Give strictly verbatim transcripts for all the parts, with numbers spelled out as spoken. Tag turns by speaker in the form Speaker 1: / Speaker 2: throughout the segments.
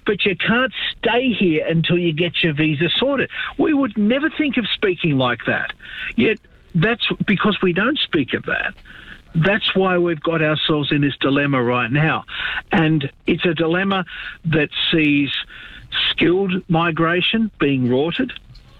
Speaker 1: but you can't stay here until you get your visa sorted. We would never think of speaking like that. Yet that's because we don't speak of that. That's why we've got ourselves in this dilemma right now. And it's a dilemma that sees skilled migration being rorted.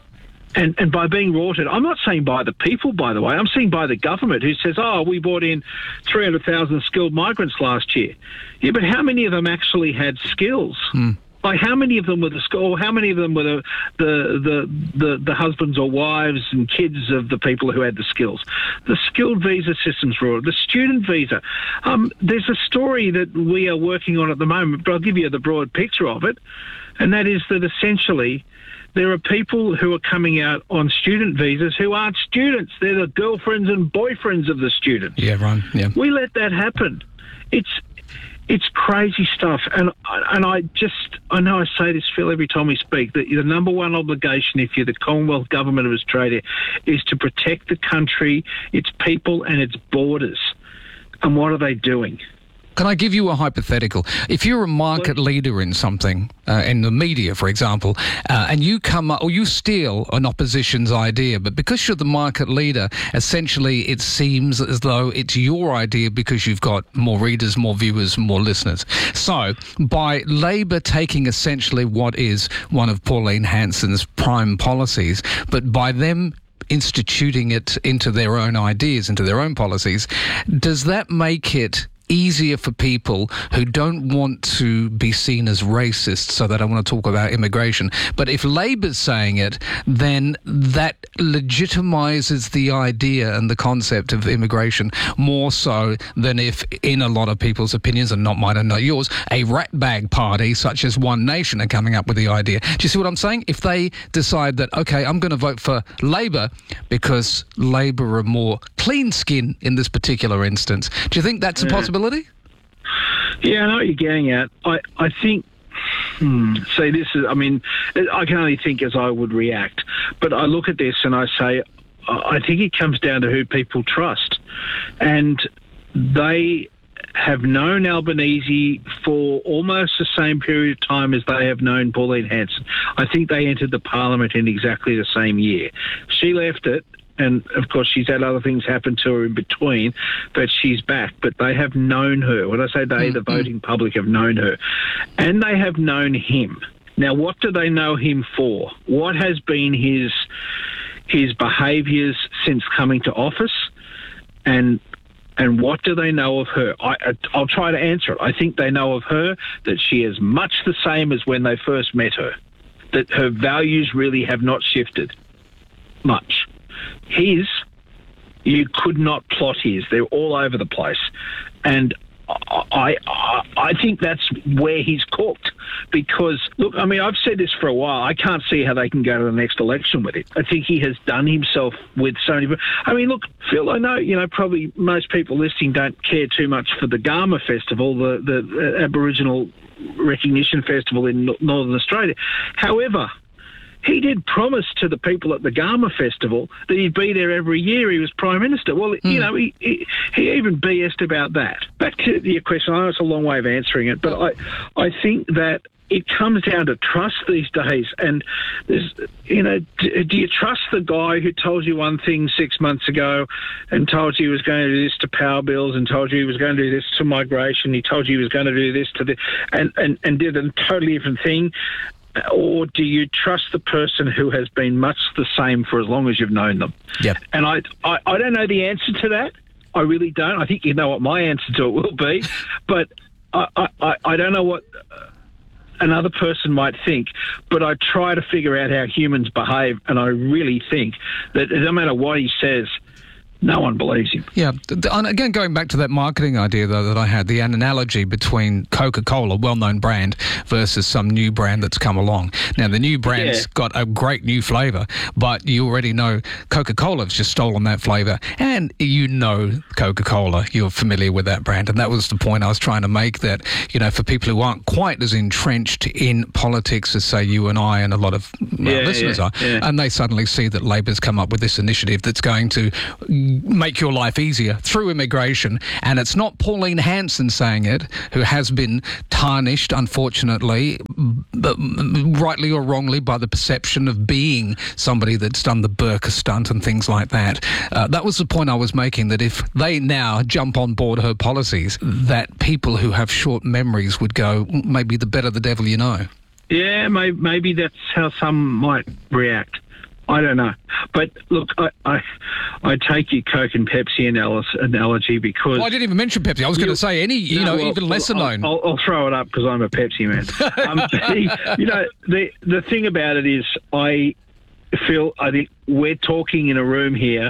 Speaker 1: And, and by being rorted, I'm not saying by the people, by the way. I'm saying by the government who says, oh, we brought in three hundred thousand skilled migrants last year. Yeah, but how many of them actually had skills? Mm. Like, how many of them were the school? How many of them were the, the the the the husbands or wives and kids of the people who had the skills? The skilled visa systems rule, the student visa. Um, there's a story that we are working on at the moment, but I'll give you the broad picture of it, and that is that essentially there are people who are coming out on student visas who aren't students. They're the girlfriends and boyfriends of the students.
Speaker 2: Yeah, right. Yeah.
Speaker 1: We let that happen. It's It's crazy stuff, and and I just, I know I say this, Phil, every time we speak, that the number one obligation, if you're the Commonwealth Government of Australia, is to protect the country, its people and its borders. And what are they doing?
Speaker 2: Can I give you a hypothetical? If you're a market leader in something, uh, in the media, for example, uh, and you come up, or you steal an opposition's idea, but because you're the market leader, essentially it seems as though it's your idea because you've got more readers, more viewers, more listeners. So by Labor taking essentially what is one of Pauline Hanson's prime policies, but by them instituting it into their own ideas, into their own policies, does that make it easier for people who don't want to be seen as racist, so that I want to talk about immigration? But if Labor's saying it, then that legitimises the idea and the concept of immigration more so than if, in a lot of people's opinions, and not mine and not yours, a ratbag party such as One Nation are coming up with the idea. Do you see what I'm saying? If they decide that, OK, I'm going to vote for Labor because Labor are more clean skin in this particular instance, do you think that's a possibility?
Speaker 1: Yeah, I know what you're getting at. I, I think, hmm, see, this is, I mean, I can only think as I would react. But I look at this and I say, I think it comes down to who people trust. And they have known Albanese for almost the same period of time as they have known Pauline Hanson. I think they entered the parliament in exactly the same year. She left it. And, of course, she's had other things happen to her in between, but she's back. But they have known her. When I say they, mm-hmm. the voting public have known her. And they have known him. Now, what do they know him for? What has been his his behaviours since coming to office? And and what do they know of her? I, I'll try to answer it. I think they know of her that she is much the same as when they first met her, that her values really have not shifted much. His, you could not plot his. They're all over the place. And I, I I think that's where he's cooked. Because, look, I mean, I've said this for a while. I can't see how they can go to the next election with it. I think he has done himself with so many... I mean, look, Phil, I know, you know, probably most people listening don't care too much for the Garma Festival, the, the Aboriginal Recognition Festival in Northern Australia. However, he did promise to the people at the Garma Festival that he'd be there every year he was Prime Minister. Well, mm. you know, he, he he even B S'd about that. Back to your question, I know it's a long way of answering it, but I, I think that it comes down to trust these days. And, there's, you know, do, do you trust the guy who told you one thing six months ago and told you he was going to do this to power bills and told you he was going to do this to migration, he told you he was going to do this to the... and, and, and did a totally different thing? Or do you trust the person who has been much the same for as long as you've known them?
Speaker 2: Yep.
Speaker 1: And I, I, I don't know the answer to that. I really don't. I think you know what my answer to it will be. But I, I, I don't know what another person might think. But I try to figure out how humans behave, and I really think that it doesn't matter what he says, no one believes him.
Speaker 2: Yeah. And again, going back to that marketing idea, though, that I had, the analogy between Coca-Cola, well-known brand, versus some new brand that's come along. Now, the new brand's yeah. got a great new flavour, but you already know Coca-Cola's just stolen that flavour. And you know Coca-Cola, you're familiar with that brand. And that was the point I was trying to make, that, you know, for people who aren't quite as entrenched in politics as, say, you and I and a lot of uh,
Speaker 1: yeah,
Speaker 2: listeners
Speaker 1: yeah,
Speaker 2: are,
Speaker 1: yeah.
Speaker 2: and they suddenly see that Labor's come up with this initiative that's going to make your life easier through immigration. And it's not Pauline Hanson saying it, who has been tarnished, unfortunately, but rightly or wrongly, by the perception of being somebody that's done the burqa stunt and things like that. Uh, that was the point I was making, that if they now jump on board her policies, that people who have short memories would go, maybe the better the devil you know.
Speaker 1: Yeah, may, maybe that's how some might react. I don't know. But look, I I, I take your Coke and Pepsi analogy because...
Speaker 2: Well, I didn't even mention Pepsi. I was going to say any, you
Speaker 1: no,
Speaker 2: know,
Speaker 1: well,
Speaker 2: even lesser
Speaker 1: I'll,
Speaker 2: known.
Speaker 1: I'll, I'll throw it up because I'm a Pepsi man. um, the, you know, the, the thing about it is I feel, I think we're talking in a room here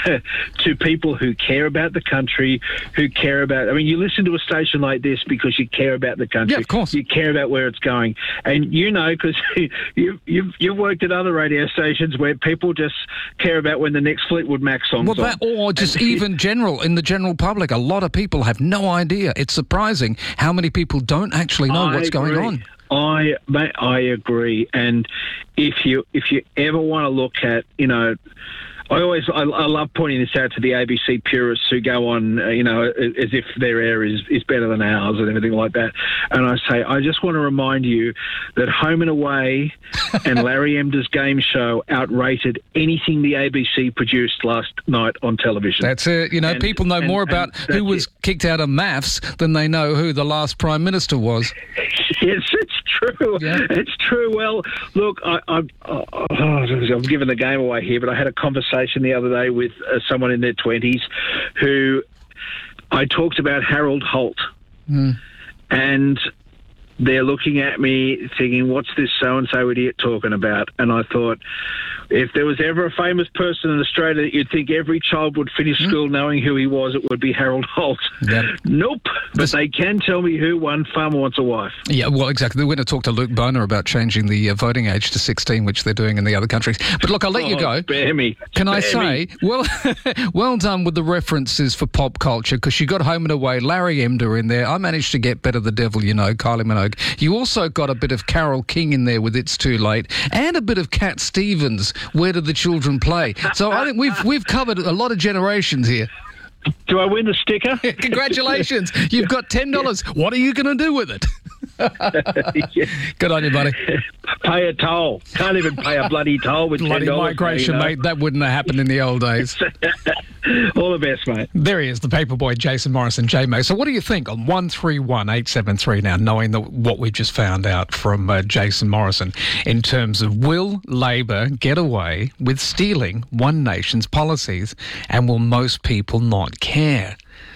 Speaker 1: to people who care about the country, who care about... I mean, you listen to a station like this because you care about the country.
Speaker 2: Yeah, of course.
Speaker 1: You care about where it's going. And you know, because you've, you've, you've worked at other radio stations where people just care about when the next Fleetwood Mac song's
Speaker 2: well, that,
Speaker 1: on.
Speaker 2: or just even general, in the general public, a lot of people have no idea. It's surprising how many people don't actually know
Speaker 1: I
Speaker 2: what's
Speaker 1: agree.
Speaker 2: going on.
Speaker 1: I mate, I agree, and if you if you ever want to look at, you know, I always I, I love pointing this out to the A B C purists who go on, uh, you know, as if their air is, is better than ours and everything like that. And I say, I just want to remind you that Home and Away and Larry Emder's game show outrated anything the A B C produced last night on television.
Speaker 2: That's it. You know,
Speaker 1: and,
Speaker 2: people know
Speaker 1: and,
Speaker 2: more about who was it. kicked out of maths than they know who the last Prime Minister was.
Speaker 1: Yes, it's true. Yeah. It's true. Well, look, I, I, oh, I'm giving the game away here, but I had a conversation the other day with uh, someone in their twenties who I talked about Harold Holt. Mm. And they're looking at me thinking, what's this so-and-so idiot talking about? And I thought, if there was ever a famous person in Australia that you'd think every child would finish mm. school knowing who he was, it would be Harold Holt. Yep. Nope. But they can tell me who won Farmer Wants a Wife.
Speaker 2: Yeah, well, exactly. We're going to talk to Luke Boner about changing the uh, voting age to sixteen, which they're doing in the other countries. But look, I'll let
Speaker 1: oh,
Speaker 2: you go.
Speaker 1: Spare me.
Speaker 2: Can
Speaker 1: spare
Speaker 2: I say,
Speaker 1: me.
Speaker 2: well, well done with the references for pop culture, because you got Home and Away, Larry Emder in there. I managed to get Better the Devil You Know, Kylie Minogue. You also got a bit of Carole King in there with It's Too Late, and a bit of Cat Stevens, Where Did the Children Play? So I think we've we've covered a lot of generations here.
Speaker 1: Do I win the sticker?
Speaker 2: Congratulations. You've got ten dollars. Yeah. What are you going to do with it? Yeah. Good on you, buddy.
Speaker 1: Pay a toll. Can't even pay a bloody toll with
Speaker 2: bloody
Speaker 1: ten dollars.
Speaker 2: Migration, you know? Mate. That wouldn't have happened in the old days.
Speaker 1: All the best, mate.
Speaker 2: There he is, the paperboy, Jason Morrison, J-Mo. So what do you think on one three one eight seven three now, knowing the, what we've just found out from uh, Jason Morrison in terms of will Labor get away with stealing one nation's policies, and will most people not care?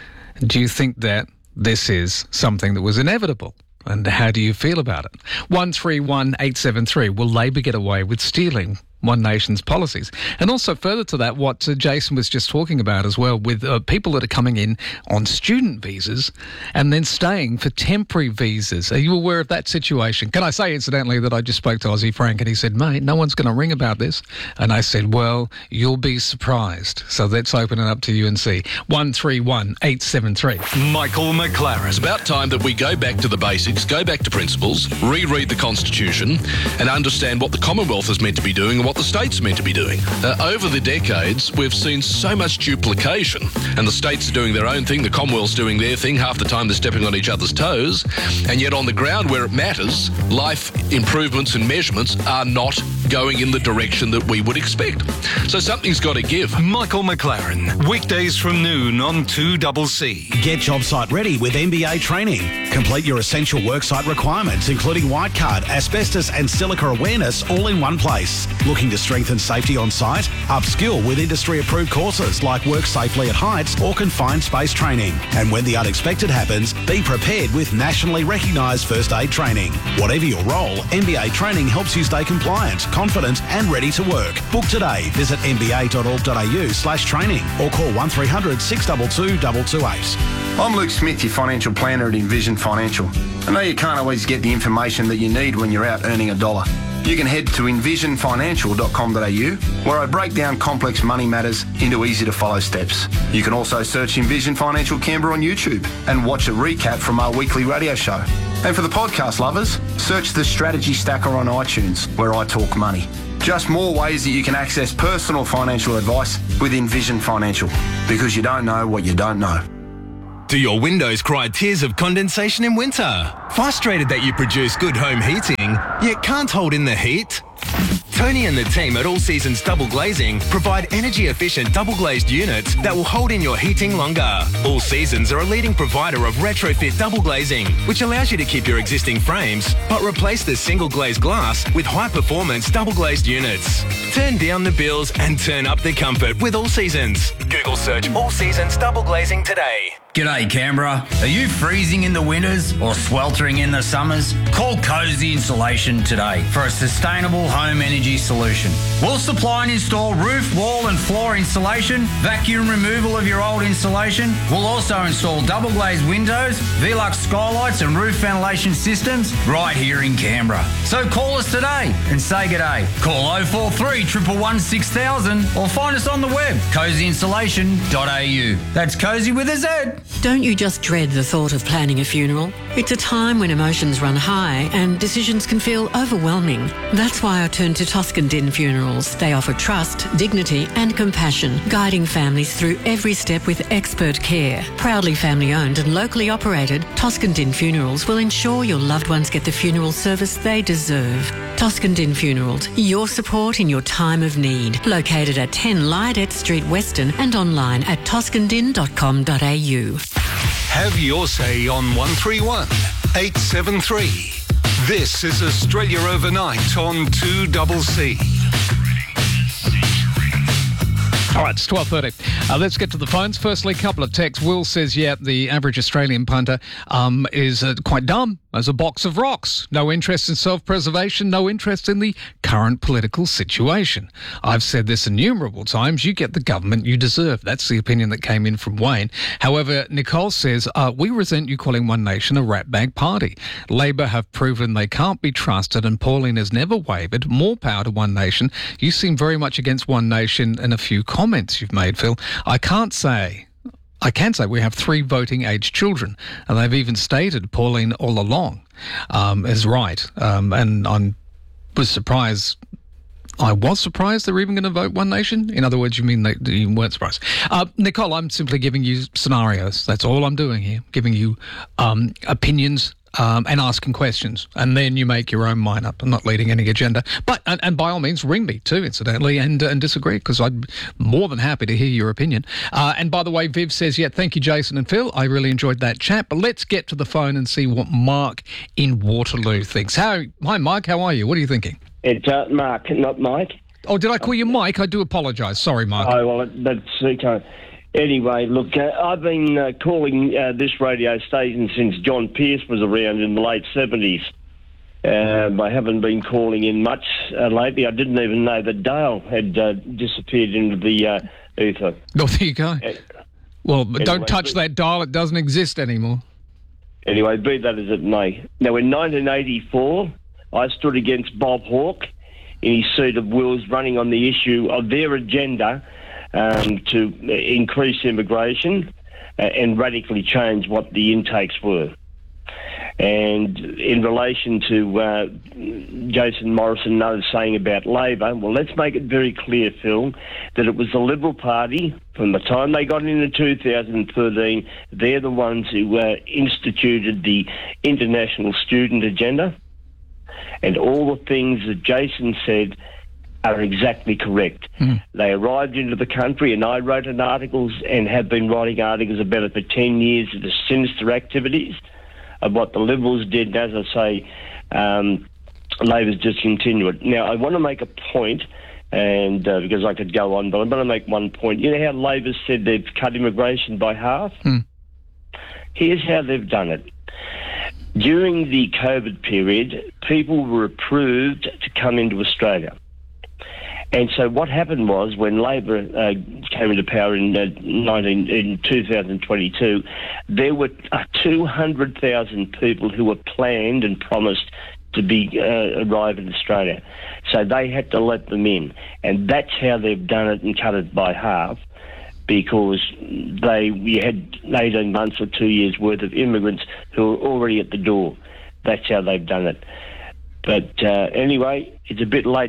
Speaker 2: Do you think that this is something that was inevitable? And how do you feel about it? one three one eight seven three. Will Labor get away with stealing one nation's policies? And also further to that, what uh, Jason was just talking about as well, with uh, people that are coming in on student visas and then staying for temporary visas. Are you aware of that situation? Can I say, incidentally, that I just spoke to Aussie Frank and he said, mate, no one's going to ring about this. And I said, well, you'll be surprised. So let's open it up to you and see. one three one eight seven three.
Speaker 3: Michael McLaren. It's about time that we go back to the basics, go back to principles, reread the Constitution and understand what the Commonwealth is meant to be doing and what the state's meant to be doing. Uh, over the decades, we've seen so much duplication, and the states are doing their own thing, the Commonwealth's doing their thing, half the time they're stepping on each other's toes, and yet on the ground where it matters, life improvements and measurements are not going in the direction that we would expect. So something's got to give.
Speaker 4: Michael McLaren, weekdays from noon on two C C.
Speaker 5: Get job site ready with M B A training. Complete your essential worksite requirements, including white card, asbestos and silica awareness, all in one place. Looking to strengthen safety on site? Upskill with industry-approved courses like Work Safely at Heights or Confined Space Training. And when the unexpected happens, be prepared with nationally recognised first aid training. Whatever your role, M B A training helps you stay compliant, confident and ready to work. Book today. Visit m b a dot org dot a u slash training or call one three hundred six two two two two eight.
Speaker 6: I'm Luke Smith, your financial planner at Envision Financial. I know you can't always get the information that you need when you're out earning a dollar. You can head to envision financial dot com dot a u, where I break down complex money matters into easy-to-follow steps. You can also search Envision Financial Canberra on YouTube and watch a recap from our weekly radio show. And for the podcast lovers, search The Strategy Stacker on iTunes, where I talk money. Just more ways that you can access personal financial advice with Envision Financial, because you don't know what you don't know.
Speaker 7: Do your windows cry tears of condensation in winter? Frustrated that you produce good home heating, yet can't hold in the heat? Tony and the team at All Seasons Double Glazing provide energy-efficient double-glazed units that will hold in your heating longer. All Seasons are a leading provider of retrofit double glazing, which allows you to keep your existing frames, but replace the single-glazed glass with high-performance double-glazed units. Turn down the bills and turn up the comfort with All Seasons. Google search All Seasons Double Glazing today.
Speaker 8: G'day Canberra. Are you freezing in the winters or sweltering in the summers? Call Cozy Insulation today for a sustainable home energy solution. We'll supply and install roof, wall and floor insulation, vacuum removal of your old insulation. We'll also install double glazed windows, Velux skylights and roof ventilation systems right here in Canberra. So call us today and say g'day. Call oh four three, one one one, six thousand or find us on the web, cozy insulation dot a u. That's Cozy with a Z.
Speaker 9: Don't you just dread the thought of planning a funeral? It's a time when emotions run high and decisions can feel overwhelming. That's why I turn to Toscan Din Funerals. They offer trust, dignity and compassion, guiding families through every step with expert care. Proudly family owned and locally operated, Toscan Din Funerals will ensure your loved ones get the funeral service they deserve. Toscan Din Funerals, your support in your time of need. Located at ten Lydet Street, Weston and online at toscan din dot com dot a u.
Speaker 4: Have your say on one three one, eight seven three. This is Australia Overnight on two C C.
Speaker 2: All right, it's twelve thirty. Uh, let's get to the phones. Firstly, a couple of texts. Will says, yeah, the average Australian punter um, is uh, quite dumb as a box of rocks. No interest in self-preservation, no interest in the current political situation. I've said this innumerable times. You get the government you deserve. That's the opinion that came in from Wayne. However, Nicole says, uh, we resent you calling One Nation a ratbag party. Labor have proven they can't be trusted and Pauline has never wavered. More power to One Nation. You seem very much against One Nation in a few comments you've made, Phil. I can't say... I can say we have three voting-age children, and they've even stated Pauline all along um, is right. Um, and I was surprised. I was surprised they were even going to vote One Nation. In other words, you mean they, you weren't surprised. Uh, Nicole, I'm simply giving you scenarios. That's all I'm doing here, giving you um, opinions um, and asking questions. And then you make your own mind up. I'm not leading any agenda. But And, and by all means, ring me too, incidentally, and, uh, and disagree, because I'm more than happy to hear your opinion. Uh, and by the way, Viv says, yeah, thank you, Jason and Phil. I really enjoyed that chat. But let's get to the phone and see what Mark in Waterloo thinks. How, hi, Mark. How are you? What are you thinking?
Speaker 10: It's uh, Mark, not Mike.
Speaker 2: Oh, did I call you Mike? I do apologise. Sorry, Mark.
Speaker 10: Oh, well, that's okay. Anyway, look, uh, I've been uh, calling uh, this radio station since John Pierce was around in the late seventies. Um, I haven't been calling in much uh, lately. I didn't even know that Dale had uh, disappeared into the uh, ether.
Speaker 2: Oh, there you go. Uh, well, but
Speaker 10: anyway,
Speaker 2: don't touch
Speaker 10: but,
Speaker 2: that dial. It doesn't exist anymore.
Speaker 10: Anyway, be that as it may. Now, in nineteen eighty-four, I stood against Bob Hawke in his seat of wills, running on the issue of their agenda um, to increase immigration uh, and radically change what the intakes were. And in relation to uh, Jason Morrison and others saying about Labor, well, let's make it very clear, Phil, that it was the Liberal Party, from the time they got into two thousand thirteen, they're the ones who uh, instituted the international student agenda. And all the things that Jason said are exactly correct. Mm. They arrived into the country, and I wrote an articles and have been writing articles about it for ten years of the sinister activities of what the Liberals did. And as I say, um, Labor's just continue it. Now, I want to make a point, and uh, because I could go on, but I'm going to make one point. You know how Labor said they've cut immigration by half? Mm. Here's how they've done it. During the COVID period, people were approved to come into Australia. And so what happened was, when Labor uh, came into power in, uh, nineteen, in two thousand twenty-two, there were uh, two hundred thousand people who were planned and promised to be uh, arrive in Australia. So they had to let them in. And that's how they've done it and cut it by half, because they we had eighteen months or two years' worth of immigrants who were already at the door. That's how they've done it. But uh, anyway, it's a bit late to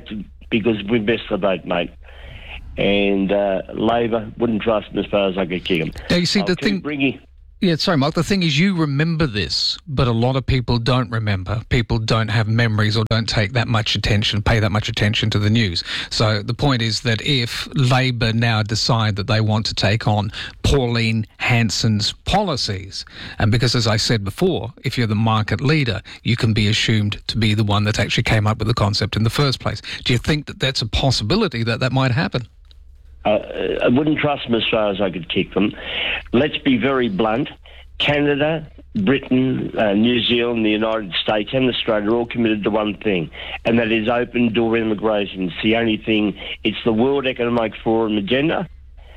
Speaker 10: because we missed the boat, mate. And uh, Labor wouldn't trust them as far as I could kick them.
Speaker 2: Now, you see,
Speaker 10: I'll
Speaker 2: the
Speaker 10: keep
Speaker 2: thing...
Speaker 10: bringing...
Speaker 2: Yeah, sorry, Mark. The thing is, you remember this, but a lot of people don't remember. People don't have memories or don't take that much attention, pay that much attention to the news. So the point is that if Labor now decide that they want to take on Pauline Hanson's policies, and because, as I said before, if you're the market leader, you can be assumed to be the one that actually came up with the concept in the first place. Do you think that that's a possibility that that might happen?
Speaker 10: Uh, I wouldn't trust them as far as I could kick them. Let's be very blunt. Canada, Britain, uh, New Zealand, the United States and Australia are all committed to one thing, and that is open door immigration. It's the only thing. It's the World Economic Forum agenda.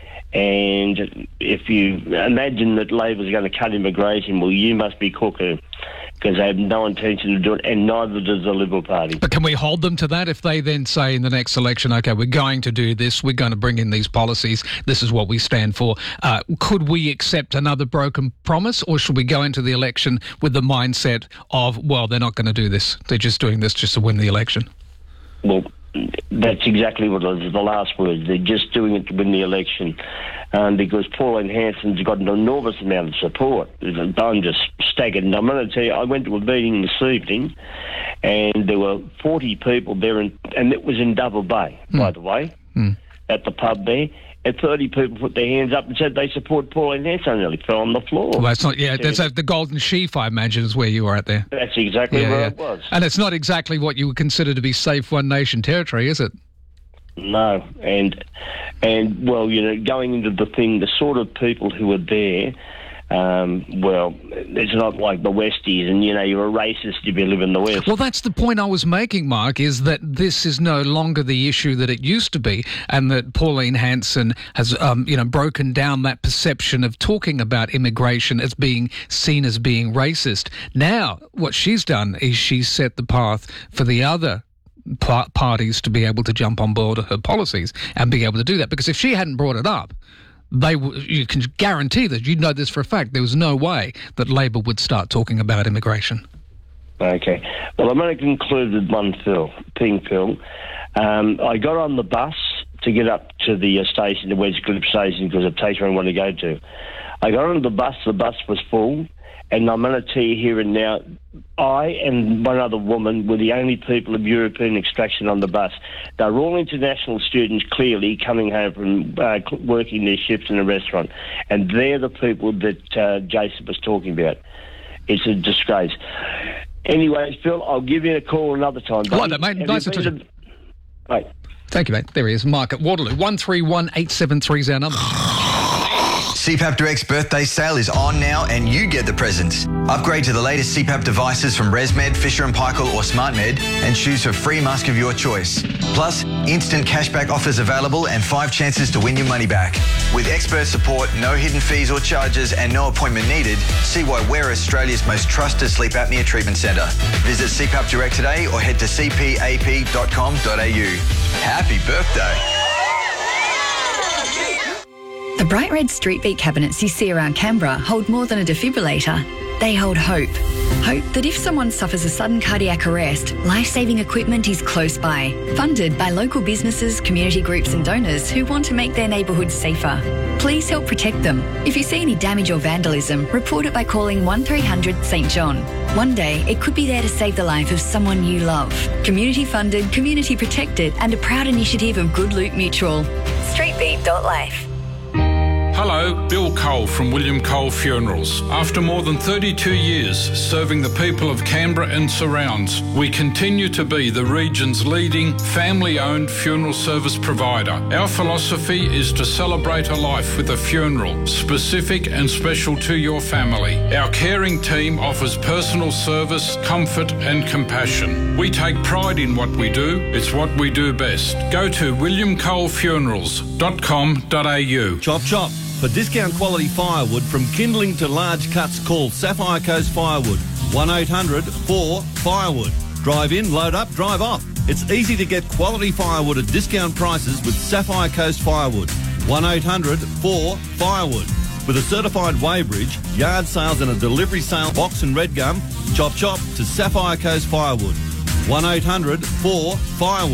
Speaker 10: And if you imagine that Labor's going to cut immigration, well, you must be cuckoo, because they have no intention of doing it, and neither does the Liberal Party.
Speaker 2: But can we hold them to that if they then say in the next election, OK, we're going to do this, we're going to bring in these policies, this is what we stand for? Uh, could we accept another broken promise, or should we go into the election with the mindset of, well, they're not going to do this, they're just doing this just to win the election?
Speaker 10: Well, that's exactly what it was, the last words. They're just doing it to win the election. Um, because Pauline Hanson's got an enormous amount of support. I'm just staggered. And I'm going to tell you, I went to a meeting this evening and there were forty people there, in, and it was in Double Bay, mm. by the way, mm. at the pub there. And thirty people put their hands up and said they support Pauline Hanson. Nearly fell on the floor.
Speaker 2: Well, that's not, yeah, that's uh, the Golden Sheaf, I imagine, is where you were at there.
Speaker 10: That's exactly
Speaker 2: yeah,
Speaker 10: where
Speaker 2: yeah.
Speaker 10: it was.
Speaker 2: And it's not exactly what you would consider to be safe one nation territory, is it?
Speaker 10: No, and, and well, you know, going into the thing, the sort of people who are there, um, well, it's not like the Westies, and, you know, you're a racist if you live in the West.
Speaker 2: Well, that's the point I was making, Mark, is that this is no longer the issue that it used to be, and that Pauline Hanson has, um, you know, broken down that perception of talking about immigration as being seen as being racist. Now, what she's done is she's set the path for the other parties to be able to jump on board her policies and be able to do that. Because if she hadn't brought it up, they w- you can guarantee that, you know this for a fact, there was no way that Labor would start talking about immigration.
Speaker 10: Okay. Well, I'm going to conclude with one Phil, thing, Phil. Um, I got on the bus to get up to the uh, station, the Wedgecliff station, because it takes where I want to go to. I got on the bus, the bus was full, and I'm going to tell you here and now, I and one other woman were the only people of European extraction on the bus. They were all international students, clearly, coming home from uh, working their shifts in a restaurant. And they're the people that uh, Jason was talking about. It's a disgrace. Anyways, Phil, I'll give you a call another time.
Speaker 2: I like that, mate. Nice to talk to you.
Speaker 10: Mate.
Speaker 2: Thank you, mate. There he is, Mark at Waterloo. one three one eight seven three is our number.
Speaker 11: C PAP Direct's birthday sale is on now and you get the presents. Upgrade to the latest C PAP devices from ResMed, Fisher and Paykel or SmartMed and choose for free mask of your choice. Plus, instant cashback offers available and five chances to win your money back. With expert support, no hidden fees or charges and no appointment needed, see why we're Australia's most trusted sleep apnea treatment centre. Visit C PAP Direct today or head to c p a p dot com dot a u. Happy birthday.
Speaker 12: The bright red street beat cabinets you see around Canberra hold more than a defibrillator. They hold hope. Hope that if someone suffers a sudden cardiac arrest, life-saving equipment is close by. Funded by local businesses, community groups and donors who want to make their neighbourhoods safer. Please help protect them. If you see any damage or vandalism, report it by calling one three hundred St John. One day, it could be there to save the life of someone you love. Community funded, community protected and a proud initiative of Good Loot Mutual. streetbeat dot life.
Speaker 13: Hello, Bill Cole from William Cole Funerals. After more than thirty-two years serving the people of Canberra and surrounds, we continue to be the region's leading family-owned funeral service provider. Our philosophy is to celebrate a life with a funeral, specific and special to your family. Our caring team offers personal service, comfort and compassion. We take pride in what we do. It's what we do best. Go to william cole funerals dot com dot a u.
Speaker 14: Chop chop. For discount quality firewood from kindling to large cuts, call Sapphire Coast Firewood. one eight hundred four firewood. Drive in, load up, drive off. It's easy to get quality firewood at discount prices with Sapphire Coast Firewood. one eight hundred four firewood. With a certified weighbridge, yard sales and a delivery sale, box and red gum, chop chop to Sapphire Coast Firewood. one eight hundred four firewood.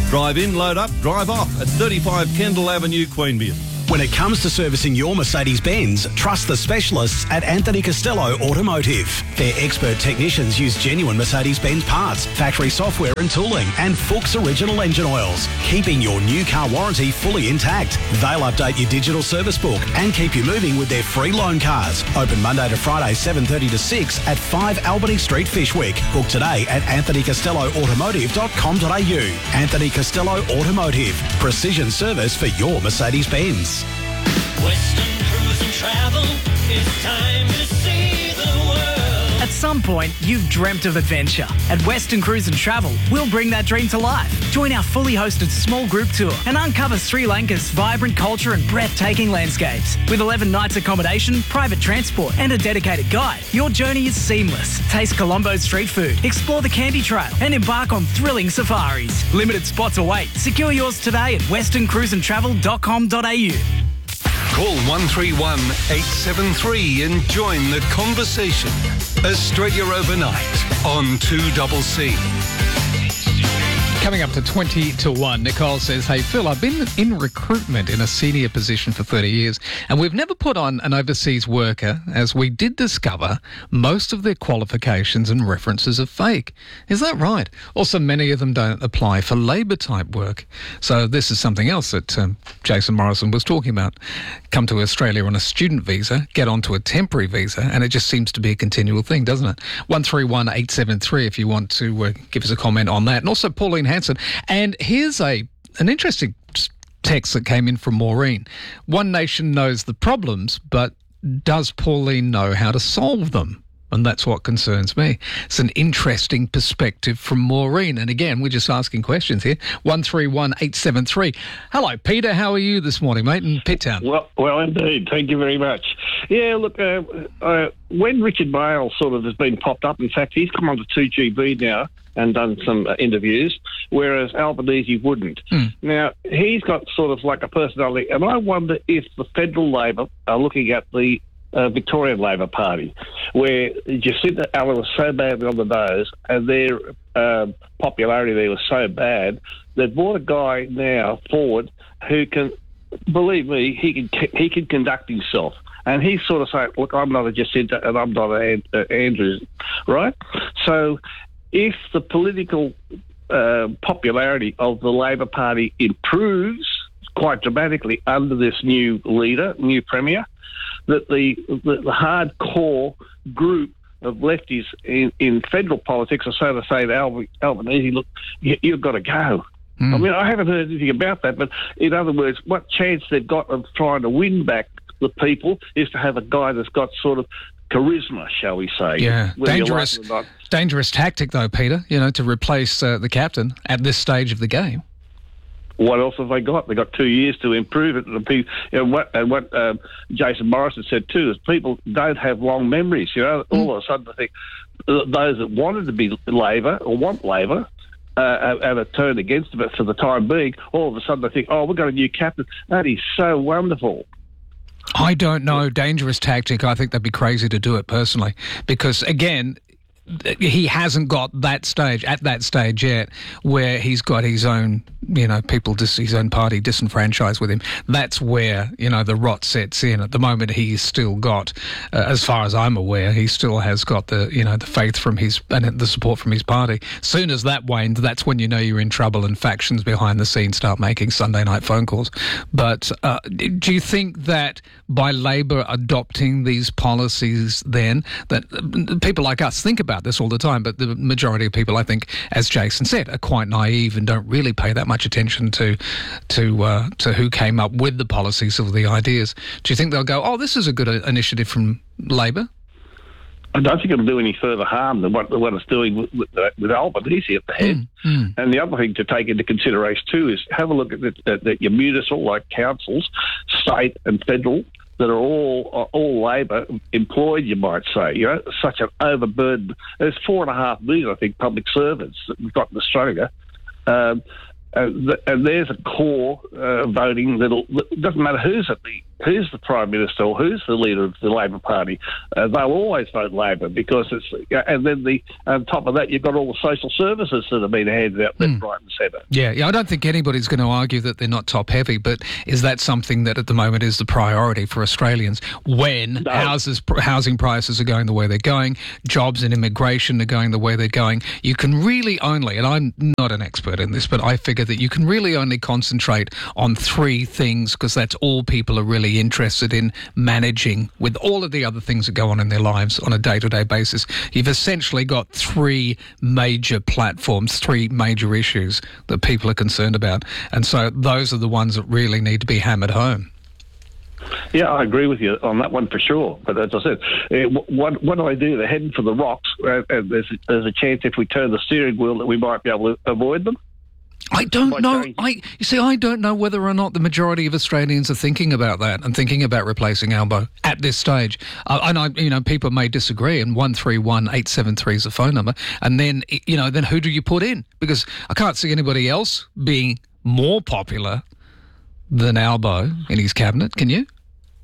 Speaker 14: Drive in, load up, drive off at thirty-five Kendall Avenue, Queanbeyan.
Speaker 5: When it comes to servicing your Mercedes-Benz, trust the specialists at Anthony Costello Automotive. Their expert technicians use genuine Mercedes-Benz parts, factory software and tooling, and Fuchs original engine oils, keeping your new car warranty fully intact. They'll update your digital service book and keep you moving with their free loan cars. Open Monday to Friday, seven thirty to six at five Albany Street, Fishwick. Book today at anthony costello automotive dot com dot a u. Anthony Costello Automotive. Precision service for your Mercedes-Benz.
Speaker 15: Western Cruise and Travel, it's time to see the world.
Speaker 16: At some point, you've dreamt of adventure. At Western Cruise and Travel, we'll bring that dream to life. Join our fully hosted small group tour and uncover Sri Lanka's vibrant culture and breathtaking landscapes. With eleven nights accommodation, private transport and a dedicated guide, your journey is seamless. Taste Colombo's street food, explore the Candy Trail and embark on thrilling safaris. Limited spots await. Secure yours today at western cruise and travel dot com dot a u.
Speaker 4: Call one three one, eight seven three and join the conversation. Australia Overnight on two C C.
Speaker 2: Coming up to twenty to one, Nicole says, hey, Phil, I've been in recruitment in a senior position for thirty years, and we've never put on an overseas worker, as we did discover most of their qualifications and references are fake. Is that right? Also, many of them don't apply for labour-type work. So this is something else that um, Jason Morrison was talking about. Come to Australia on a student visa, get onto a temporary visa, and it just seems to be a continual thing, doesn't it? one three one, eight seven three if you want to uh, give us a comment on that. And also Pauline Hanson. And here's a an interesting text that came in from Maureen. One nation knows the problems, but does Pauline know how to solve them? And that's what concerns me. It's an interesting perspective from Maureen. And again, we're just asking questions here. one three one, eight seven three. Hello, Peter. How are you this morning, mate, in Pitt-town?
Speaker 17: Well, well, indeed. Thank you very much. Yeah, look, uh, uh, when Richard Bale sort of has been popped up, in fact, he's come on to two G B now and done some uh, interviews, whereas Albanese wouldn't.
Speaker 2: Mm.
Speaker 17: Now, he's got sort of like a personality, and I wonder if the federal Labor are looking at the Uh, Victorian Labor Party, where Jacinta Allen was so badly on the nose and their uh, popularity there was so bad, they've brought a guy now forward who can, believe me, he can he can conduct himself. And he's sort of saying, look, I'm not a Jacinta and I'm not an uh, Andrews, right? So if the political uh, popularity of the Labor Party improves quite dramatically under this new leader, new premier, that the, the, the hardcore group of lefties in, in federal politics are so to say to Al- Albanese, look, you, you've got to go. Mm. I mean, I haven't heard anything about that, but in other words, what chance they've got of trying to win back the people is to have a guy that's got sort of charisma, shall we say.
Speaker 2: Yeah, dangerous, dangerous tactic though, Peter, you know, to replace uh, the captain at this stage of the game.
Speaker 17: What else have they got? They've got two years to improve it. And people, you know, what, and what um, Jason Morrison said too is people don't have long memories. You know, all mm. of a sudden I think those that wanted to be Labor or want Labor uh, and are turned against it for the time being, all of a sudden they think, oh, we've got a new captain. That is so wonderful.
Speaker 2: I don't know. Dangerous tactic. I think they'd be crazy to do it personally because, again, he hasn't got that stage, at that stage yet, where he's got his own, you know, people, dis- his own party disenfranchised with him. That's where, you know, the rot sets in. At the moment, he's still got, uh, as far as I'm aware, he still has got the, you know, the faith from his, and the support from his party. Soon as that wanes, that's when you know you're in trouble and factions behind the scenes start making Sunday night phone calls. But uh, do you think that by Labor adopting these policies then, that uh, people like us think about this all the time, but the majority of people, I think, as Jason said, are quite naive and don't really pay that much attention to to uh, to who came up with the policies or the ideas. Do you think they'll go, oh, this is a good uh, initiative from Labor?
Speaker 17: I don't think it'll do any further harm than what, what it's doing with, with, uh, with Albanese at the head.
Speaker 2: Mm, mm.
Speaker 17: And the other thing to take into consideration too is have a look at the, the, the, your municipal, like councils, state and federal, that are all uh, all Labor employed, you might say. You know, such an overburden. There's four and a half million, I think, public servants that we've got in Australia. Um, and, th- and there's a core uh, voting that'll, that doesn't matter who's at the who's the Prime Minister or who's the leader of the Labor Party, uh, they'll always vote Labor because it's, and then the on top of that, you've got all the social services that have been handed out left,
Speaker 2: Mm.
Speaker 17: right and centre.
Speaker 2: Yeah, yeah, I don't think anybody's going to argue that they're not top heavy, but is that something that at the moment is the priority for Australians when
Speaker 17: No.
Speaker 2: houses, housing prices are going the way they're going, jobs and immigration are going the way they're going? You can really only, and I'm not an expert in this, but I figure that you can really only concentrate on three things because that's all people are really interested in managing with all of the other things that go on in their lives on a day-to-day basis. You've essentially got three major platforms, three major issues that people are concerned about. And so those are the ones that really need to be hammered home.
Speaker 17: Yeah, I agree with you on that one for sure. But as I said, uh, what, what do I do? They're heading for the rocks, uh, and there's, there's a chance if we turn the steering wheel that we might be able to avoid them.
Speaker 2: I don't know. I you see, I don't know whether or not the majority of Australians are thinking about that and thinking about replacing Albo at this stage. Uh, and I, you know, people may disagree. And one three one eight seven three is the phone number. And then, you know, then who do you put in? Because I can't see anybody else being more popular than Albo in his cabinet. Can you?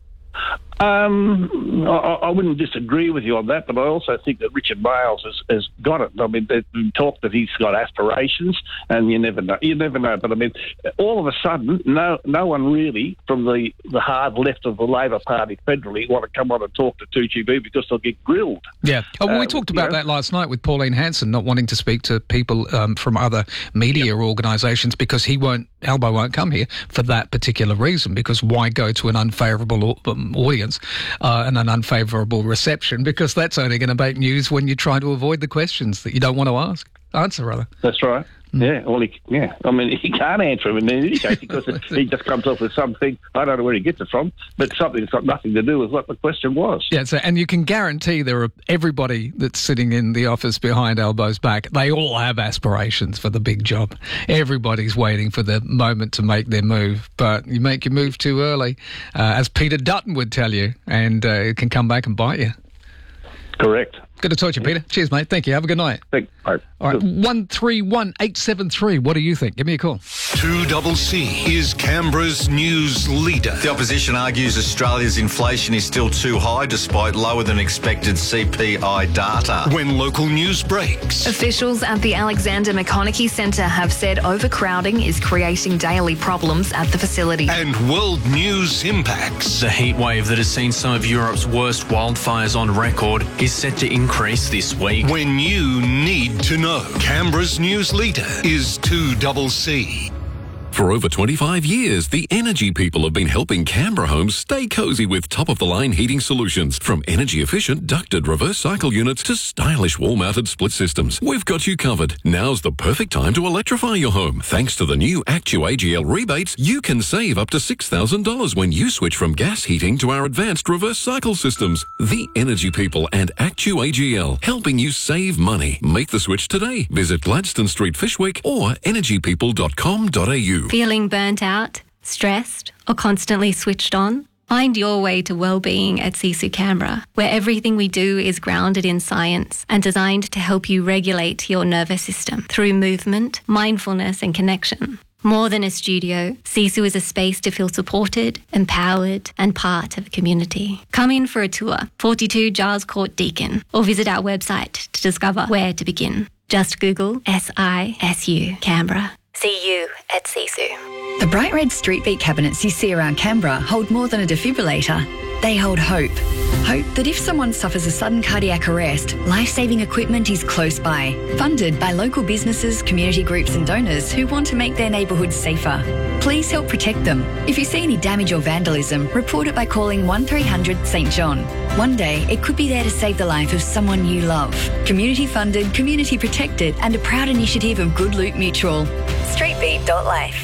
Speaker 17: Um, I, I wouldn't disagree with you on that, but I also think that Richard Marles has, has got it. I mean, there's been talk that he's got aspirations, and you never know. You never know. But I mean, all of a sudden, no, no one really from the, the hard left of the Labor Party federally want to come on and talk to two G B because they'll get grilled.
Speaker 2: Yeah. Oh, well, we
Speaker 17: Uh,
Speaker 2: talked
Speaker 17: you
Speaker 2: about
Speaker 17: know?
Speaker 2: that last night with Pauline Hanson not wanting to speak to people um, from other media organisations because he won't, Albo won't come here for that particular reason, because why go to an unfavourable au- um, audience uh, and an unfavourable reception, because that's only going to make news when you try to avoid the questions that you don't want to ask. Answer, rather.
Speaker 17: That's right. Yeah, well, he, yeah. I mean, he can't answer him in any case because he just comes up with something. I don't know where he gets it from, but something that's got nothing to do with what the question was.
Speaker 2: Yeah, so, and you can guarantee there are everybody that's sitting in the office behind Albo's back, they all have aspirations for the big job. Everybody's waiting for the moment to make their move, but you make your move too early, uh, as Peter Dutton would tell you, and uh, it can come back and bite you.
Speaker 17: Correct.
Speaker 2: Good to talk to you, Peter. Cheers, mate. Thank you. Have a good night.
Speaker 17: Thank you.
Speaker 2: All right, one three one eight seven three. What do you think? Give me a call.
Speaker 4: two C C is Canberra's news leader.
Speaker 11: The opposition argues Australia's inflation is still too high despite lower than expected C P I data.
Speaker 4: When local news breaks.
Speaker 18: Officials at the Alexander McConaughey Centre have said overcrowding is creating daily problems at the facility.
Speaker 4: And world news impacts.
Speaker 19: The heatwave that has seen some of Europe's worst wildfires on record is set to increase this week.
Speaker 4: When you need to know. Canberra's news leader is two C C.
Speaker 20: For over twenty-five years, the Energy People have been helping Canberra homes stay cosy with top-of-the-line heating solutions. From energy-efficient ducted reverse cycle units to stylish wall-mounted split systems. We've got you covered. Now's the perfect time to electrify your home. Thanks to the new Actu A G L rebates, you can save up to six thousand dollars when you switch from gas heating to our advanced reverse cycle systems. The Energy People and Actu A G L, helping you save money. Make the switch today. Visit Gladstone Street, Fishwick or energy people dot com dot a u.
Speaker 21: Feeling burnt out, stressed, or constantly switched on? Find your way to well-being at Sisu Canberra, where everything we do is grounded in science and designed to help you regulate your nervous system through movement, mindfulness, and connection. More than a studio, Sisu is a space to feel supported, empowered, and part of a community. Come in for a tour, forty-two Giles Court, Deakin, or visit our website to discover where to begin. Just Google S I S U Canberra. See you at Sisu.
Speaker 12: The bright red street beat cabinets you see around Canberra hold more than a defibrillator. They hold hope. Hope that if someone suffers a sudden cardiac arrest, life-saving equipment is close by. Funded by local businesses, community groups and donors who want to make their neighbourhoods safer. Please help protect them. If you see any damage or vandalism, report it by calling one three hundred St John. One day, it could be there to save the life of someone you love. Community funded, community protected and a proud initiative of Good Loop Mutual. streetbeat dot life.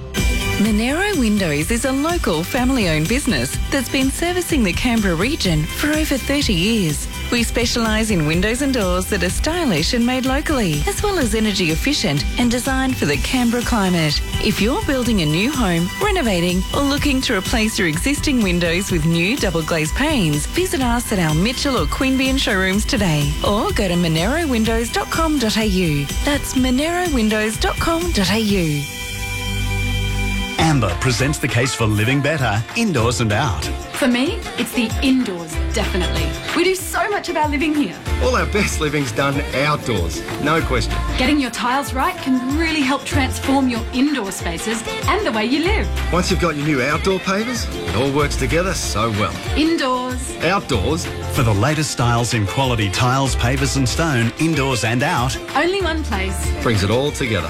Speaker 22: Monero Windows is a local family-owned business that's been servicing the Canberra region for over thirty years. We specialise in windows and doors that are stylish and made locally, as well as energy efficient and designed for the Canberra climate. If you're building a new home, renovating, or looking to replace your existing windows with new double glazed panes, visit us at our Mitchell or Queanbeyan showrooms today, or go to monero windows dot com dot a u. That's monero windows dot com dot a u.
Speaker 5: Amber presents the case for living better, indoors and out.
Speaker 1: For me, it's the indoors, definitely. We do so much of our living here.
Speaker 3: All our best living's done outdoors, no question.
Speaker 1: Getting your tiles right can really help transform your indoor spaces and the way you live.
Speaker 3: Once you've got your new outdoor pavers, it all works together so well.
Speaker 1: Indoors.
Speaker 3: Outdoors.
Speaker 5: For the latest styles in quality tiles, pavers and stone, indoors and out.
Speaker 1: Only one place.
Speaker 3: Brings it all together.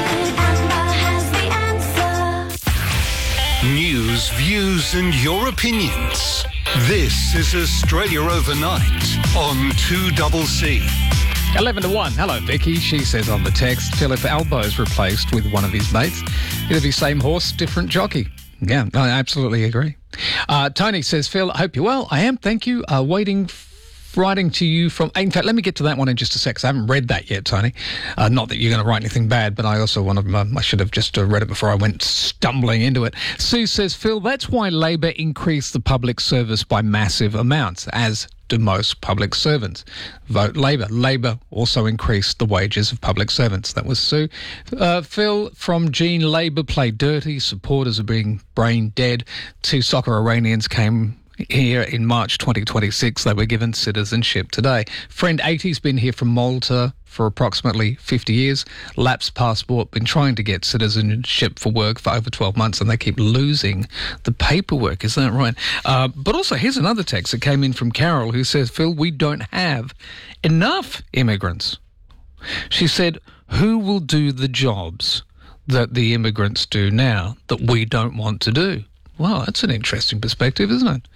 Speaker 4: News, views and your opinions. This is Australia Overnight on two C.
Speaker 2: eleven to one. Hello, Vicky. She says on the text, Phil, if Albo's replaced with one of his mates, it'll be same horse, different jockey. Yeah, I absolutely agree. Uh, Tony says, Phil, I hope you're well. I am, thank you. Uh, waiting f- writing to you from... In fact, let me get to that one in just a sec, 'cause I haven't read that yet, Tony. Uh, not that you're going to write anything bad, but I also want to... Um, I should have just uh, read it before I went stumbling into it. Sue says, Phil, that's why Labor increased the public service by massive amounts, as do most public servants. Vote Labor. Labor also increased the wages of public servants. That was Sue. Uh, Phil from Jean, Labor play dirty. Supporters are being brain dead. Two soccer Iranians came here in March twenty twenty-six. They were given citizenship today. Friend eighty's been here from Malta for approximately fifty years. Lapsed passport, been trying to get citizenship for work for over twelve months and they keep losing the paperwork. Is that right? Uh, but also, here's another text that came in from Carol who says, Phil, we don't have enough immigrants. She said, who will do the jobs that the immigrants do now that we don't want to do? Well, that's an interesting perspective, isn't it?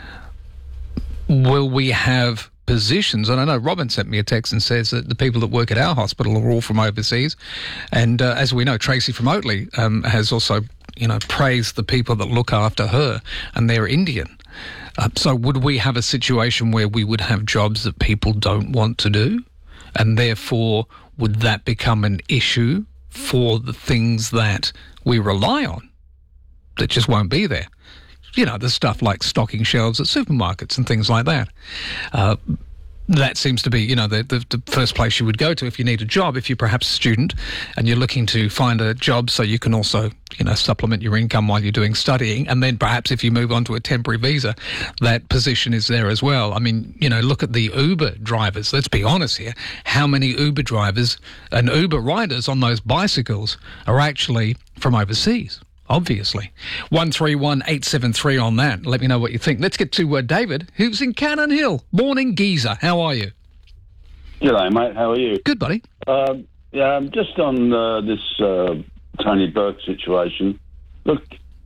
Speaker 2: Will we have positions? And I know Robin sent me a text and says that the people that work at our hospital are all from overseas. And uh, as we know, Tracy from Oatley um, has also, you know, praised the people that look after her, and they're Indian. Uh, so would we have a situation where we would have jobs that people don't want to do? And therefore, would that become an issue for the things that we rely on that just won't be there? You know, the stuff like stocking shelves at supermarkets and things like that. Uh, that seems to be, you know, the, the, the first place you would go to if you need a job, if you're perhaps a student and you're looking to find a job so you can also, you know, supplement your income while you're doing studying. And then perhaps if you move on to a temporary visa, that position is there as well. I mean, you know, look at the Uber drivers. Let's be honest here. How many Uber drivers and Uber riders on those bicycles are actually from overseas? Obviously. one three one eight seven three on that. Let me know what you think. Let's get to uh, David, who's in Cannon Hill. Morning, geezer. How are you?
Speaker 23: G'day, mate. How are you?
Speaker 2: Good, buddy.
Speaker 23: Um, yeah, um, just on uh, this uh, Tony Burke situation. Look,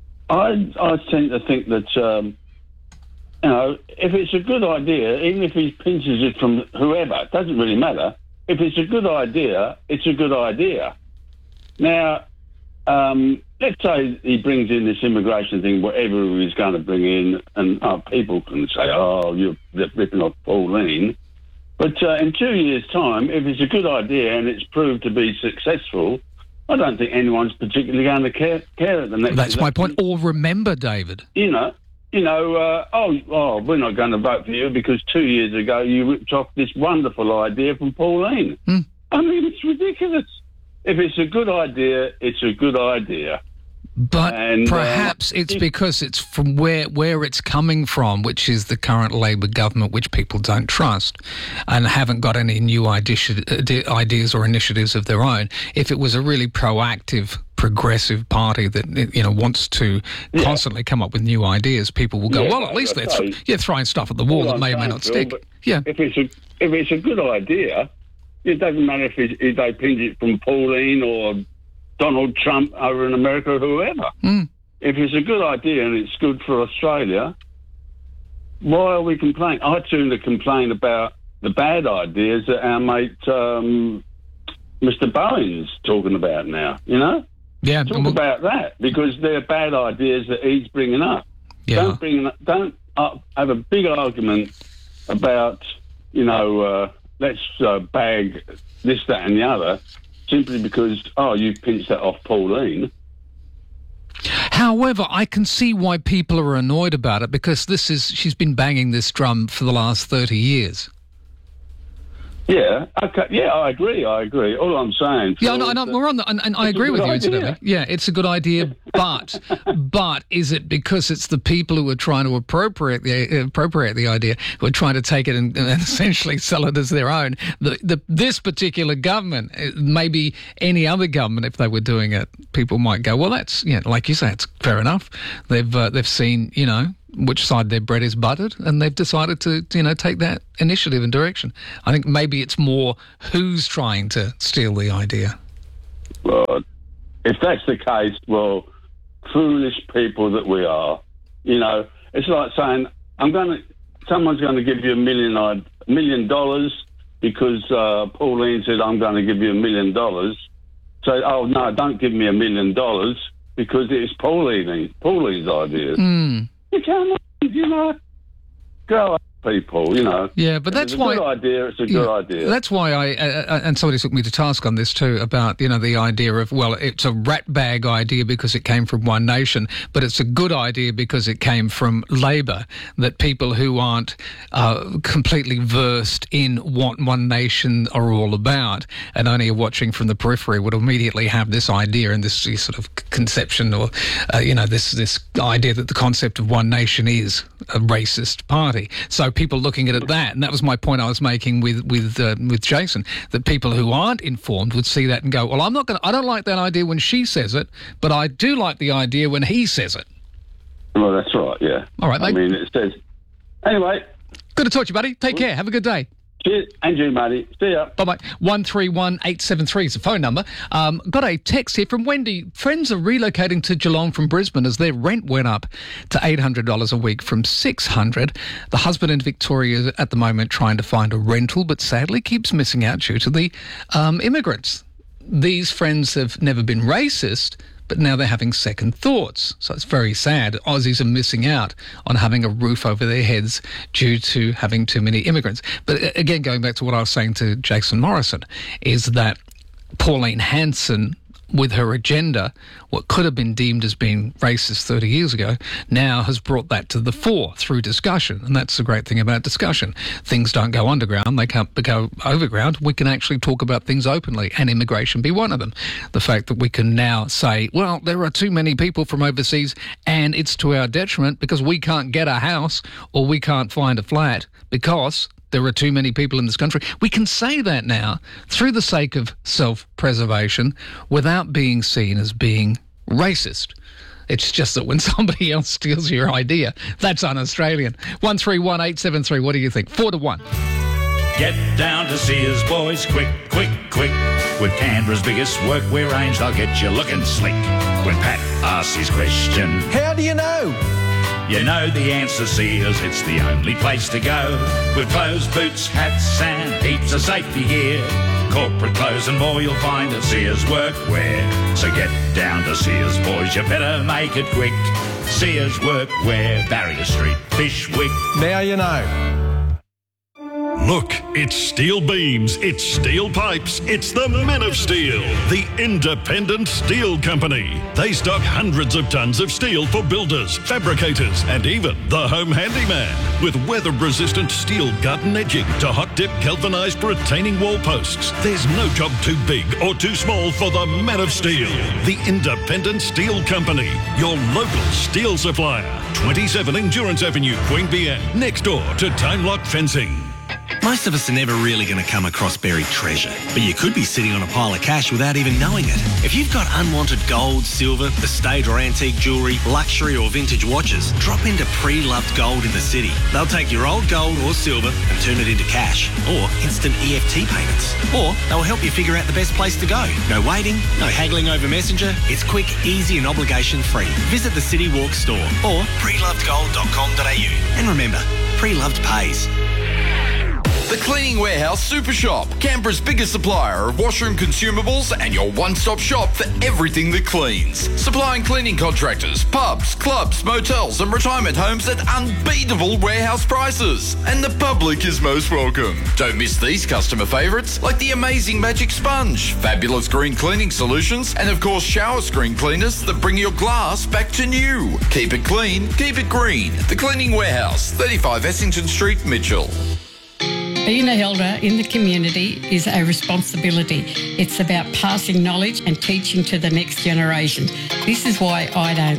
Speaker 23: I I tend to think that, um, you know, if it's a good idea, even if he pinches it from whoever, it doesn't really matter. If it's a good idea, it's a good idea. Now, um, let's say he brings in this immigration thing, whatever he's going to bring in, and uh, people can say, oh, you're ripping off Pauline. But uh, in two years' time, if it's a good idea and it's proved to be successful, I don't think anyone's particularly going to care, care at the next...
Speaker 2: That's my point. Or remember, David.
Speaker 23: You know, you know, uh, oh, oh, we're not going to vote for you because two years ago you ripped off this wonderful idea from Pauline.
Speaker 2: Hmm.
Speaker 23: I mean, it's ridiculous. If it's a good idea, it's a good idea.
Speaker 2: But
Speaker 23: and,
Speaker 2: perhaps
Speaker 23: uh,
Speaker 2: it's because it's from where where it's coming from, which is the current Labor government, which people don't trust and haven't got any new ideas or initiatives of their own. If it was a really proactive, progressive party that, you know, wants to yeah. constantly come up with new ideas, people will go,
Speaker 23: yeah,
Speaker 2: well, at least they're th- yeah, throwing stuff at the wall
Speaker 23: All
Speaker 2: that
Speaker 23: I'm
Speaker 2: may or may
Speaker 23: saying,
Speaker 2: not
Speaker 23: Phil,
Speaker 2: stick. Yeah.
Speaker 23: If it's a if it's a good idea, it doesn't matter if, it, if they pinch it from Pauline or Donald Trump over in America or whoever.
Speaker 2: Mm.
Speaker 23: If it's a good idea and it's good for Australia, why are we complaining? I tend to complain about the bad ideas that our mate um, Mister Bowen's talking about now, you know?
Speaker 2: Yeah.
Speaker 23: Talk about that, because they're bad ideas that he's bringing up.
Speaker 2: Yeah.
Speaker 23: Don't, bring, don't uh, have a big argument about, you know, uh, let's uh, bag this, that and the other, simply because, oh, you pinched that off Pauline.
Speaker 2: However, I can see why people are annoyed about it, because this is she's been banging this drum for the last thirty years.
Speaker 23: Yeah, okay, yeah, I agree, I agree. All I'm saying...
Speaker 2: Yeah, no, no, we're on the, and, and I agree with you, incidentally.
Speaker 23: idea.
Speaker 2: Yeah, it's a good idea, but but is it because it's the people who are trying to appropriate the appropriate the idea, who are trying to take it and, and essentially sell it as their own? The, the this particular government, maybe any other government, if they were doing it, people might go, well, that's, yeah, like you say, it's fair enough. They've uh, they've seen, you know, which side their bread is buttered, and they've decided to, you know, take that initiative and direction. I think maybe it's more who's trying to steal the idea.
Speaker 23: Well, if that's the case, well, foolish people that we are. You know, it's like saying, I'm going to, someone's going to give you a million, a million dollars because uh, Pauline said, I'm going to give you a million dollars. So, oh, no, don't give me a million dollars because it's Pauline, Pauline's idea.
Speaker 2: Mm.
Speaker 23: You can't, you know, grow up, people, you know.
Speaker 2: Yeah, but that's
Speaker 23: it's a
Speaker 2: why...
Speaker 23: good idea, it's a good
Speaker 2: yeah,
Speaker 23: idea.
Speaker 2: That's why I... Uh, and somebody took me to task on this too, about, you know, the idea of, well, it's a rat bag idea because it came from One Nation, but it's a good idea because it came from Labor, that people who aren't uh, completely versed in what One Nation are all about and only are watching from the periphery would immediately have this idea and this sort of conception or, uh, you know, this, this idea that the concept of One Nation is a racist party. So people looking at it that, and that was my point I was making with with uh, with Jason, that people who aren't informed would see that and go, well, I'm not going to, I don't like that idea when she says it, but I do like the idea when he says it.
Speaker 23: Well, that's right, yeah.
Speaker 2: All right,
Speaker 23: I
Speaker 2: mate.
Speaker 23: mean, it says... Anyway.
Speaker 2: Good to talk to you, buddy. Take care. Have a good day.
Speaker 23: Cheers. And you, matey. See ya.
Speaker 2: Bye-bye. one three one eight seven three is the phone number. Um, got a text here from Wendy. Friends are relocating to Geelong from Brisbane as their rent went up to eight hundred dollars a week from six hundred dollars. The husband in Victoria is at the moment trying to find a rental, but sadly keeps missing out due to the um, immigrants. These friends have never been racist, but now they're having second thoughts. So it's very sad. Aussies are missing out on having a roof over their heads due to having too many immigrants. But again, going back to what I was saying to Jason Morrison, is that Pauline Hanson, with her agenda, what could have been deemed as being racist thirty years ago, now has brought that to the fore through discussion. And that's the great thing about discussion. Things don't go underground, they can't go overground. We can actually talk about things openly, and immigration be one of them. The fact that we can now say, well, there are too many people from overseas and it's to our detriment because we can't get a house or we can't find a flat because there are too many people in this country. We can say that now through the sake of self-preservation without being seen as being racist. It's just that when somebody else steals your idea, that's un-Australian. one three one eight seven three, what do you think? Four to one.
Speaker 6: Get down to Sears, boys, quick, quick, quick. With Canberra's biggest workwear range, they'll get you looking slick. When Pat asks his question, how do you know? You know the answer, Sears, it's the only place to go. With clothes, boots, hats and heaps of safety gear. Corporate clothes and more you'll find at Sears Workwear. So get down to Sears, boys, you better make it quick. Sears Workwear, Barrier Street, Bishwick.
Speaker 7: Now you know.
Speaker 8: Look, it's steel beams, it's steel pipes, it's the Men of Steel, the independent steel company. They stock hundreds of tons of steel for builders, fabricators, and even the home handyman. With weather-resistant steel garden edging to hot-dip galvanised retaining wall posts, there's no job too big or too small for the Men of Steel, the independent steel company, your local steel supplier. twenty-seven Endurance Avenue, Queanbeyan, next door to Time Lock Fencing.
Speaker 24: Most of us are never really going to come across buried treasure, but you could be sitting on a pile of cash without even knowing it. If you've got unwanted gold, silver, estate or antique jewellery, luxury or vintage watches, drop into Pre-Loved Gold in the city. They'll take your old gold or silver and turn it into cash, or instant E F T payments. Or they'll help you figure out the best place to go. No waiting, no haggling over Messenger. It's quick, easy and obligation-free. Visit the City Walk store or pre loved gold dot com dot a u. And remember, Pre-Loved pays.
Speaker 25: The Cleaning Warehouse Super Shop, Canberra's biggest supplier of washroom consumables and your one-stop shop for everything that cleans. Supplying cleaning contractors, pubs, clubs, motels and retirement homes at unbeatable warehouse prices. And the public is most welcome. Don't miss these customer favourites like the amazing Magic Sponge, fabulous green cleaning solutions and of course shower screen cleaners that bring your glass back to new. Keep it clean, keep it green. The Cleaning Warehouse, thirty-five Essington Street, Mitchell.
Speaker 7: Being an elder in the community is a responsibility. It's about passing knowledge and teaching to the next generation. This is why I don't